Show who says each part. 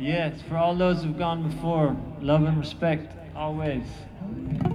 Speaker 1: Yes, for all those who've gone before, love and respect, always.